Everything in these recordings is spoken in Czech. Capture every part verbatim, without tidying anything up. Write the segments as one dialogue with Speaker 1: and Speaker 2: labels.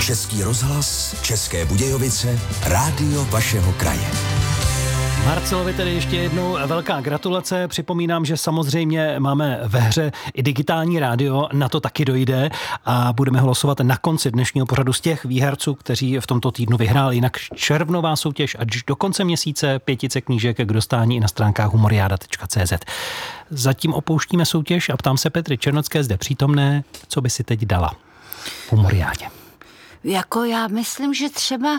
Speaker 1: Český rozhlas, České Budějovice, rádio vašeho kraje.
Speaker 2: Marcelovi tedy ještě jednou velká gratulace. Připomínám, že samozřejmě máme ve hře i digitální rádio, na to taky dojde a budeme hlasovat na konci dnešního pořadu z těch výherců, kteří v tomto týdnu vyhráli. Jinak červnová soutěž až do konce měsíce, pětice knížek k dostání i na stránkách humoriada tečka cé zet. Zatím opouštíme soutěž a ptám se Petry Černocké, zde přítomné, co by si teď dala v humoriádě.
Speaker 3: Jako já myslím, že třeba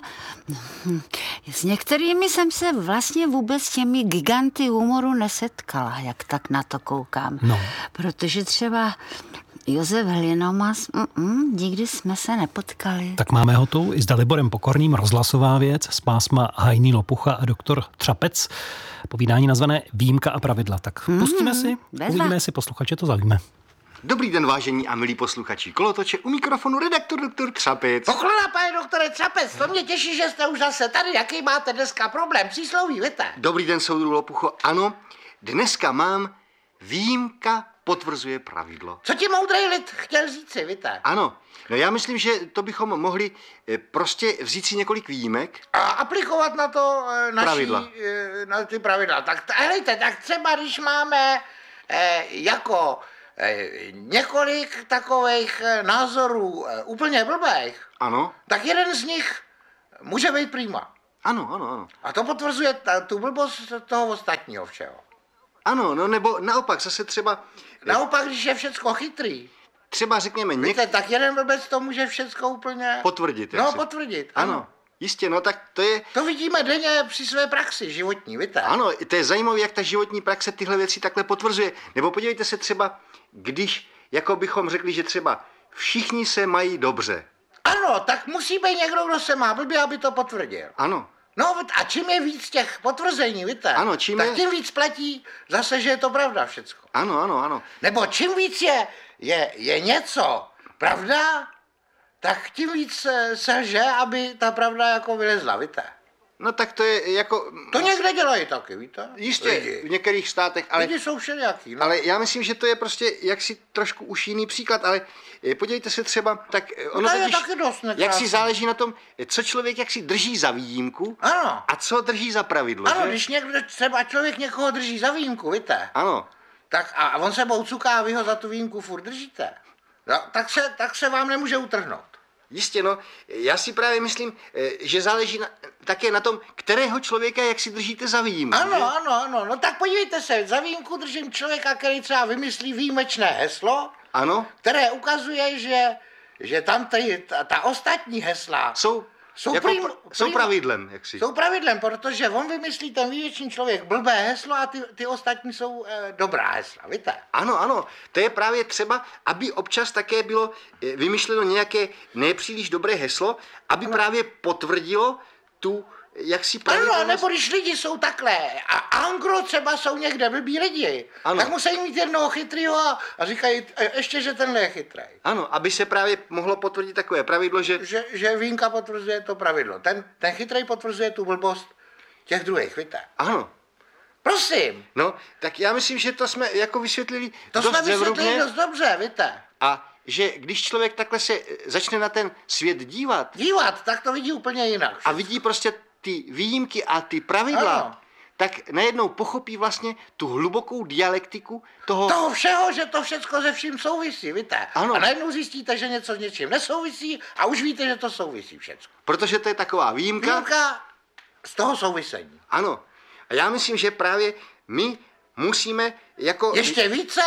Speaker 3: s některými jsem se vlastně vůbec s těmi giganty humoru nesetkala, jak tak na to koukám.
Speaker 2: No.
Speaker 3: Protože třeba Josef Hlinomas, mm, nikdy jsme se nepotkali.
Speaker 2: Tak máme ho tu i s Daliborem Pokorným, rozhlasová věc z pásma Hajný Lopucha a doktor Třapec. Povídání nazvané Výjimka a pravidla. Tak mm, pustíme si,
Speaker 3: bezva.
Speaker 2: uvidíme, jestli posluchače to zaujme.
Speaker 4: Dobrý den, vážení a milí posluchači Kolotoče, u mikrofonu redaktor doktor Třapec.
Speaker 5: Poklona, pane doktore Třapec, to mě těší, že jste už zase tady. Jaký máte dneska problém? Přísloví, víte?
Speaker 4: Dobrý den, soudru Lopucho. Ano, dneska mám výjimka potvrzuje pravidlo.
Speaker 5: Co ti moudrý lid chtěl říci, víte?
Speaker 4: Ano, no já myslím, že to bychom mohli eh, prostě vzít si několik výjimek.
Speaker 5: A aplikovat na to eh, naší,
Speaker 4: Pravidla.
Speaker 5: Eh, na ty pravidla. Tak t- helejte, tak třeba když máme eh, jako eh, několik takových eh, názorů eh, úplně blbých,
Speaker 4: Ano,
Speaker 5: tak jeden z nich může být prima.
Speaker 4: ano, ano, ano.
Speaker 5: A to potvrzuje ta, tu blbost toho ostatního všeho.
Speaker 4: Ano, no nebo naopak, zase třeba,
Speaker 5: Naopak, když je všecko chytrý,
Speaker 4: třeba řekněme něk...
Speaker 5: víte, tak jeden blbec to může všecko úplně...
Speaker 4: potvrdit.
Speaker 5: No,
Speaker 4: jaksi.
Speaker 5: potvrdit, ano.
Speaker 4: Ano, jistě, no tak to je...
Speaker 5: To vidíme denně při své praxi životní, víte?
Speaker 4: Ano, to je zajímavé, jak ta životní praxe tyhle věci takhle potvrzuje. Nebo podívejte se třeba, když, jako bychom řekli, že třeba všichni se mají dobře.
Speaker 5: Ano, tak musí být někdo, kdo se má blbě, aby to potvrdil.
Speaker 4: Ano,
Speaker 5: No a čím je víc těch potvrzení, víte?
Speaker 4: Ano, čím
Speaker 5: tak
Speaker 4: je-
Speaker 5: tím víc platí zase, že je to pravda všecko.
Speaker 4: ano, ano, ano.
Speaker 5: Nebo čím víc je, je, je něco pravda, tak tím víc eh, se lže, aby ta pravda jako vylezla, víte?
Speaker 4: No tak to je jako...
Speaker 5: To někde dělají taky, víte?
Speaker 4: Jistě,
Speaker 5: Lidi.
Speaker 4: v některých státech, ale...
Speaker 5: Lidi jsou všelijaký, no.
Speaker 4: Ale já myslím, že to je prostě jaksi trošku už jiný příklad, ale eh, podívejte se třeba, tak eh, ono
Speaker 5: to je
Speaker 4: totiž,
Speaker 5: taky dost
Speaker 4: jak
Speaker 5: nekrásný.
Speaker 4: si záleží na tom, eh, co člověk jak si drží za výjimku
Speaker 5: Ano.
Speaker 4: a co drží za pravidlo,
Speaker 5: Ano,
Speaker 4: že?
Speaker 5: když někdo, třeba člověk někoho drží za výjimku, víte?
Speaker 4: Ano,
Speaker 5: Tak a, a on se boucuká a vy ho za tu výjimku furt držíte. No, tak, se, tak se vám nemůže utrhnout.
Speaker 4: jistě, no. Já si právě myslím, eh, že záleží na, také na tom, kterého člověka jak si držíte za výjimku, že?
Speaker 5: Ano, ano, ano. No tak podívejte se, za výjimku držím člověka, který třeba vymyslí výjimečné heslo,
Speaker 4: Ano,
Speaker 5: které ukazuje, že, že tam ty, ta, ta ostatní hesla
Speaker 4: jsou,
Speaker 5: Jsou
Speaker 4: jako,
Speaker 5: prim-
Speaker 4: pr- jsou
Speaker 5: prim-
Speaker 4: pravidlem, jak si.
Speaker 5: jsou pravidlem, protože on vymyslí ten výjimečný člověk blbé heslo a ty, ty ostatní jsou eh, dobrá hesla, víte?
Speaker 4: Ano, ano, to je právě třeba, aby občas také bylo eh, vymyšleno nějaké nepříliš dobré heslo, aby právě potvrdilo tu jaksi
Speaker 5: Ano,
Speaker 4: pravidelnost.
Speaker 5: nebo když lidi jsou takhle, a angro třeba jsou někde blbí lidi,
Speaker 4: Ano.
Speaker 5: tak musí mít jednoho chytrýho a, a říkají e, ještě, že tenhle je chytrý.
Speaker 4: Ano, aby se právě mohlo potvrdit takové pravidlo, že...
Speaker 5: Že, že výjimka potvrzuje to pravidlo. Ten, ten chytrý potvrzuje tu blbost těch druhých, víte?
Speaker 4: Ano,
Speaker 5: Prosím,
Speaker 4: no, tak já myslím, že to jsme jako vysvětlili
Speaker 5: to
Speaker 4: dost
Speaker 5: jsme vysvětlili
Speaker 4: zevrubně.
Speaker 5: dost dobře, víte?
Speaker 4: A že když člověk takhle se eh, začne na ten svět dívat
Speaker 5: Dívat, tak to vidí úplně jinak.
Speaker 4: a vidí prostě ty výjimky a ty pravidla,
Speaker 5: Ano.
Speaker 4: tak najednou pochopí vlastně tu hlubokou dialektiku toho...
Speaker 5: Toho všeho, že to všecko se vším souvisí, víte?
Speaker 4: Ano.
Speaker 5: A najednou zjistíte, že něco s něčím nesouvisí a už víte, že to souvisí všecko.
Speaker 4: Protože to je taková výjimka.
Speaker 5: Výjimka z toho souvisení.
Speaker 4: Ano. A já myslím, že právě my musíme jako...
Speaker 5: Ještě více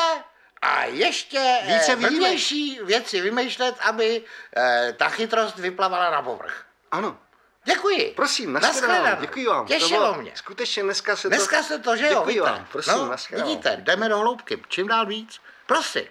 Speaker 5: a ještě
Speaker 4: Více
Speaker 5: eh,
Speaker 4: výjimek.
Speaker 5: blbější věci vymýšlet, aby eh, ta chytrost vyplavala na povrch.
Speaker 4: Ano.
Speaker 5: Děkuji.
Speaker 4: Prosím,
Speaker 5: Nashledanou.
Speaker 4: nashledanou. Děkuji vám. To
Speaker 5: Těšilo
Speaker 4: bylo-
Speaker 5: mě.
Speaker 4: Skutečně dneska se to...
Speaker 5: Dneska se to, že jo,
Speaker 4: Děkuji
Speaker 5: víte?
Speaker 4: vám. Prosím,
Speaker 5: no,
Speaker 4: nashledanou.
Speaker 5: vidíte, jdeme do hloubky. Čím dál víc. Prosím.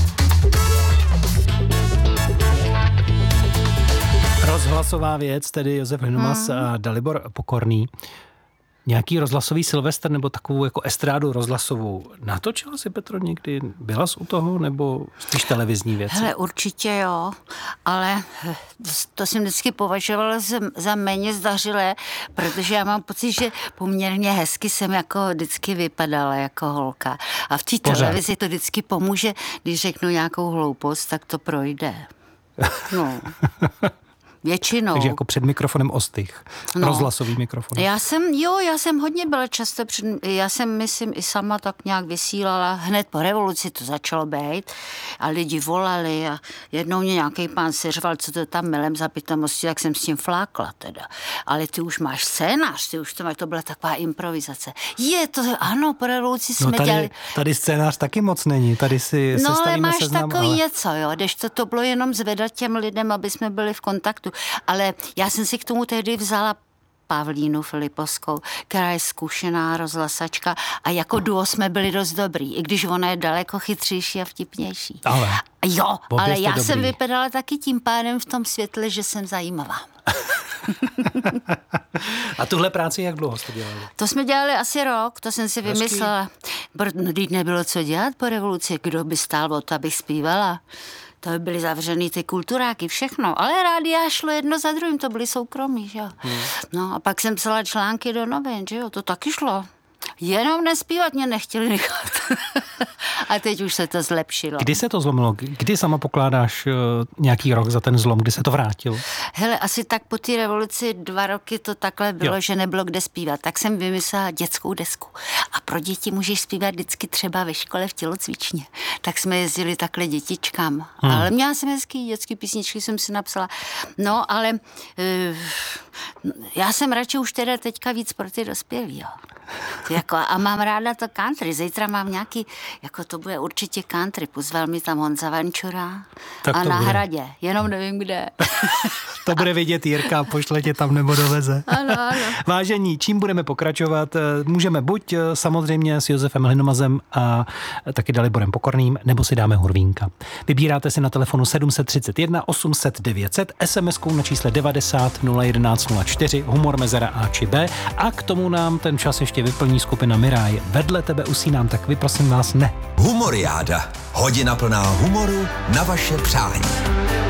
Speaker 2: Rozhlasová věc, tedy Josef Hlinumas hmm. a Dalibor Pokorný. Nějaký rozhlasový Silvestr nebo takovou jako estrádu rozhlasovou. Natočila si, Petro, někdy? Byla jsi u toho nebo spíš televizní věci?
Speaker 3: Hele, určitě jo, ale to jsem vždycky považovala za, za méně zdařilé, protože já mám pocit, že poměrně hezky jsem jako vždycky vypadala jako holka. A v té televizi to vždycky pomůže, když řeknu nějakou hloupost, tak to projde. No. většinou.
Speaker 2: Takže jako před mikrofonem ostych,
Speaker 3: No.
Speaker 2: rozhlasový mikrofon.
Speaker 3: Já jsem, jo, já jsem hodně byla často, před, já jsem, myslím, i sama tak nějak vysílala, hned po revoluci to začalo být a lidi volali a jednou mě nějaký pán seřval, co to tam melem za pitomosti, tak jsem s tím flákla teda. Ale ty už máš scénář, ty už to máš, to byla taková improvizace. Je to, ano, po revoluci jsme
Speaker 2: No tady,
Speaker 3: dělali...
Speaker 2: tady scénář taky moc není, tady si
Speaker 3: No ale
Speaker 2: sestavíme
Speaker 3: máš
Speaker 2: seznam,
Speaker 3: takový
Speaker 2: ale...
Speaker 3: něco, jo, když to, to bylo jenom zvedat těm lidem, aby jsme byli v kontaktu. Ale já jsem si k tomu tehdy vzala Pavlínu Filipovskou, která je zkušená rozhlasačka a jako duo jsme byli dost dobrý, i když ona je daleko chytřejší a vtipnější.
Speaker 2: Ale.
Speaker 3: Jo,
Speaker 2: Obě
Speaker 3: ale
Speaker 2: jste
Speaker 3: já
Speaker 2: dobrý.
Speaker 3: jsem vypadala taky tím pádem v tom světle, že jsem zajímavá.
Speaker 2: A tuhle práci jak dlouho jste dělali?
Speaker 3: To jsme dělali asi rok, to jsem si
Speaker 2: Hezký.
Speaker 3: vymyslela. No, teď nebylo co dělat po revoluci, kdo by stál o to, abych zpívala. To by byly zavřený ty kulturáky, všechno. Ale rádia šlo jedno za druhým, to byly soukromí, že jo. Hmm. No a pak jsem psala články do novin, že jo, to taky šlo. Jenom nespívat mě nechtěli nechat. A teď už se to zlepšilo.
Speaker 2: Kdy se to zlomilo? Kdy sama pokládáš uh, nějaký rok za ten zlom? Kdy se to vrátilo?
Speaker 3: Hele, asi tak po té revoluci dva roky to takhle bylo,
Speaker 2: Jo.
Speaker 3: že nebylo kde zpívat. Tak jsem vymyslela dětskou desku. A pro děti můžeš zpívat vždycky třeba ve škole v tělocvičně. Tak jsme jezdili takhle dětičkám. Hmm. Ale měla jsem hezký dětský písničky, jsem si napsala. No, ale uh, já jsem radši už teda teďka víc pro ty dospělí, jo. Jako, a mám ráda to country. Zítra mám nějaký, jako to bude určitě country. Pozval mi tam Honza Vančura
Speaker 2: Tak
Speaker 3: a
Speaker 2: to
Speaker 3: na
Speaker 2: bude.
Speaker 3: Hradě. Jenom nevím kde.
Speaker 2: To bude vidět Jirka, pošle tě tam nebo doveze.
Speaker 3: Ano, ano.
Speaker 2: Vážení, čím budeme pokračovat? Můžeme buď samozřejmě s Josefem Hlinomazem a taky Daliborem Pokorným, nebo si dáme Hurvínka. Vybíráte si na telefonu sedm set třicet jedna osm set devět set, es em eskou na čísle devadesát nula jedenáct nula čtyři, humor mezera A či B a k tomu nám ten čas ještě vyplní skupina Miráj. Vedle tebe usínám, tak vy prosím vás ne.
Speaker 1: Humoriáda. Hodina plná humoru na vaše přání.